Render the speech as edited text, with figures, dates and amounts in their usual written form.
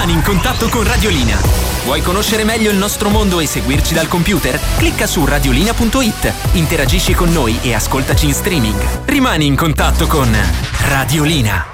Rimani in contatto con Radiolina. Vuoi conoscere meglio il nostro mondo e seguirci dal computer? Clicca su radiolina.it, interagisci con noi e ascoltaci in streaming. Rimani in contatto con Radiolina.